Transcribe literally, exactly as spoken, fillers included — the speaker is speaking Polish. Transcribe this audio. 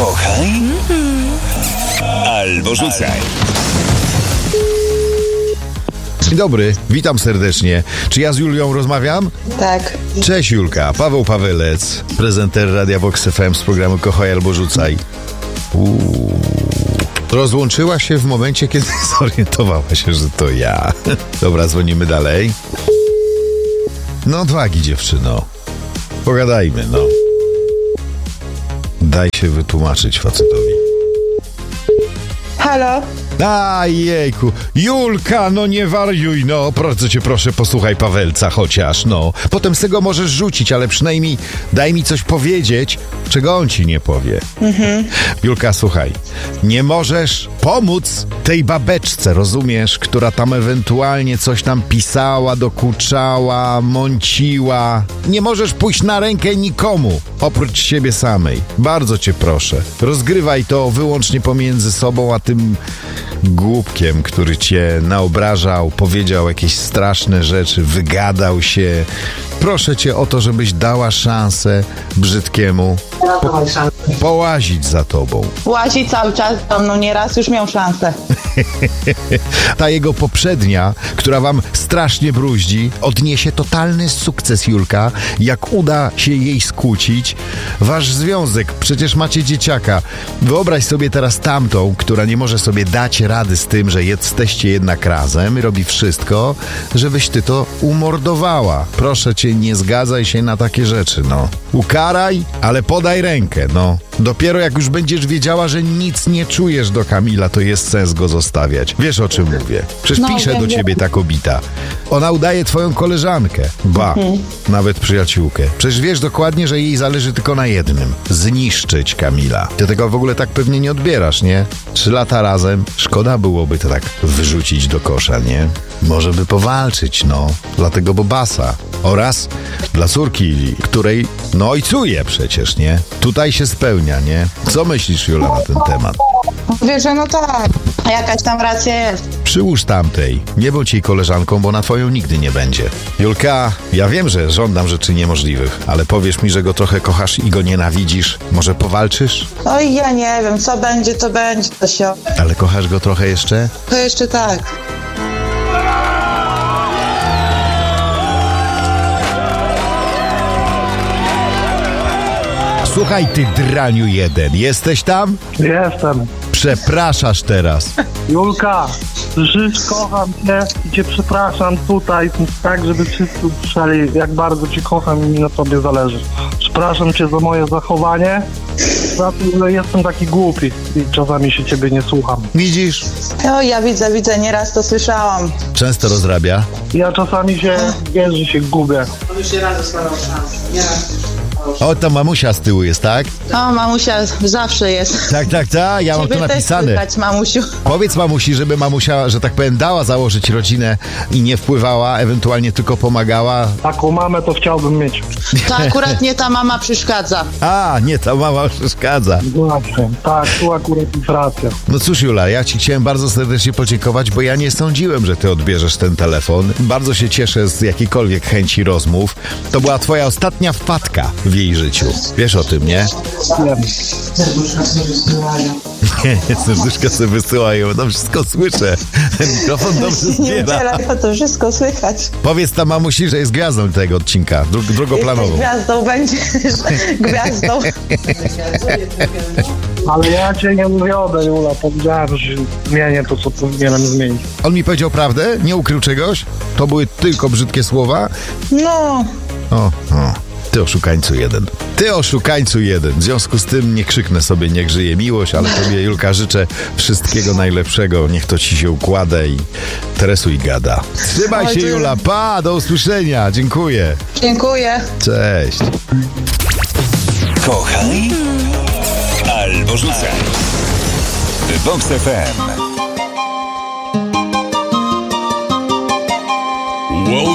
Kochaj albo rzucaj. Dzień dobry, witam serdecznie. Czy ja z Julią rozmawiam? Tak. Cześć Julka, Paweł Pawelec, prezenter Radia Vox F M z programu Kochaj albo rzucaj. Uuu. Rozłączyła się w momencie, kiedy zorientowała się, że to ja. Dobra, dzwonimy dalej. No odwagi, dziewczyno. Pogadajmy, no. Daj się wytłumaczyć facetowi. Halo? A jejku, Julka, no nie wariuj, no, bardzo cię proszę, posłuchaj Pawelca chociaż, no. Potem z tego możesz rzucić, ale przynajmniej daj mi coś powiedzieć, czego on ci nie powie. Mhm. Julka, słuchaj, nie możesz pomóc tej babeczce, rozumiesz, która tam ewentualnie coś tam pisała, dokuczała, mąciła. Nie możesz pójść na rękę nikomu, oprócz siebie samej. Bardzo cię proszę, rozgrywaj to wyłącznie pomiędzy sobą a tym głupkiem, który cię naobrażał, powiedział jakieś straszne rzeczy, wygadał się. Proszę cię o to, żebyś dała szansę brzydkiemu po- połazić za tobą. Łazi cały czas, no nieraz już miał szansę. Ta jego poprzednia, która wam strasznie bruździ, odniesie totalny sukces, Julka, jak uda się jej skłócić wasz związek. Przecież macie dzieciaka. Wyobraź sobie teraz tamtą, która nie może sobie dać rady z tym, że jesteście jednak razem i robi wszystko, żebyś ty to umordowała. Proszę cię, nie zgadzaj się na takie rzeczy, no. Ukaraj, ale podaj rękę, no. Dopiero jak już będziesz wiedziała, że nic nie czujesz do Kamila, to jest sens go zostawiać. Wiesz, o czym mówię. Przecież No, pisze wiem, do wiem. ciebie ta kobita. Ona udaje twoją koleżankę. Ba, nawet przyjaciółkę. Przecież wiesz dokładnie, że jej zależy tylko na jednym. Zniszczyć Kamila. Ty tego w ogóle tak pewnie nie odbierasz, nie? Trzy lata razem. Szkoda byłoby to tak wyrzucić do kosza, nie? Może by powalczyć, no. Dla tego Bobasa. Oraz dla córki, której no ojcuje przecież, nie? Tutaj się spełnia, nie? Co myślisz, Jula, na ten temat? Wiesz, że no tak, jakaś tam racja jest. Przyłóż tamtej. Nie bądź jej koleżanką, bo na twoją nigdy nie będzie. Julka, ja wiem, że żądam rzeczy niemożliwych, ale powiesz mi, że go trochę kochasz i go nienawidzisz. Może powalczysz? Oj, ja nie wiem, co będzie, to będzie, to się... Ale kochasz go trochę jeszcze? To jeszcze tak. Słuchaj, ty draniu jeden, jesteś tam? Jestem. Przepraszasz teraz. Julka, żyć, kocham cię i cię przepraszam tutaj, tak żeby wszyscy usłyszeli, jak bardzo cię kocham i mi na tobie zależy. Przepraszam cię za moje zachowanie, za to, że jestem taki głupi i czasami się ciebie nie słucham. Widzisz? O, ja widzę, widzę, nieraz to słyszałam. Często rozrabia. Ja czasami się, wiesz, że się gubię. O, to mamusia z tyłu jest, tak? O, mamusia zawsze jest. Tak, tak, tak, ja mam tu Ciebie też napisane. słychać, mamusiu. Powiedz mamusi, żeby mamusia, że tak powiem, dała założyć rodzinę i nie wpływała, ewentualnie tylko pomagała. Taką mamę to chciałbym mieć. To akurat nie ta mama przeszkadza. A, nie, ta mama przeszkadza. Właśnie, tak, tu akurat jest racja. No cóż, Jula, ja ci chciałem bardzo serdecznie podziękować, bo ja nie sądziłem, że ty odbierzesz ten telefon. Bardzo się cieszę z jakiejkolwiek chęci rozmów. To była twoja ostatnia wpadka w jej życiu. Wiesz o tym, nie? Wiem. Serduszka sobie wysyłają, to wszystko słyszę. Mikrofon dobrze Nie zbiera. udzielaj, bo to wszystko słychać. Powiedz ta mamusi, że jest gwiazdą tego odcinka, dru- drugoplanową. Gwiazdą będziesz, gwiazdą. Ale ja cię nie wiodę, Jula, powiedziałem, że zmienię to, co powinienem zmienić. On mi powiedział prawdę? Nie ukrył czegoś? To były tylko brzydkie słowa? No, O, o. Ty oszukańcu jeden. Ty oszukańcu jeden. W związku z tym nie krzyknę sobie, niech żyje miłość, ale tobie, Julka, życzę wszystkiego najlepszego. Niech to ci się układa i tresuj gada. Trzymaj się, Jula. Pa, do usłyszenia. Dziękuję. dziękuję. Cześć. Kochaj albo rzucaj. Vox F M.